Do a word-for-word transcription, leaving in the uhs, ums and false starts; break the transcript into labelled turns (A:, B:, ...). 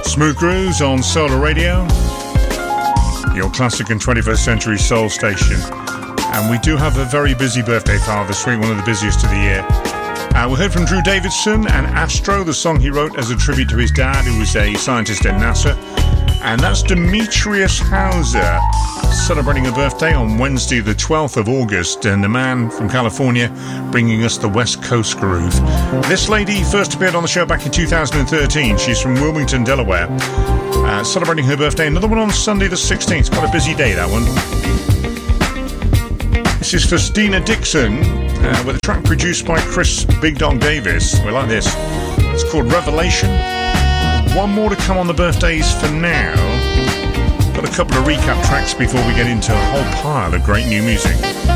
A: Smooth Grooves on Solar Radio, your classic and twenty-first century soul station. And we do have a very busy birthday file this week, one of the busiest of the year. Uh, we heard from Drew Davidson and Astro, the song he wrote as a tribute to his dad, who was a scientist at NASA. And that's Demetrius Hauser, celebrating a birthday on Wednesday the twelfth of August, and a man from California bringing us the West Coast groove. This lady first appeared on the show back in two thousand thirteen. She's from Wilmington, Delaware, uh, celebrating her birthday. Another one on Sunday the sixteenth. Quite a busy day, that one. This is for Stina Dixon, uh, with a track produced by Chris Big Dog Davis. We like this. It's called Revelation. One more to come on the birthdays for now. Got a couple of recap tracks before we get into a whole pile of great new music.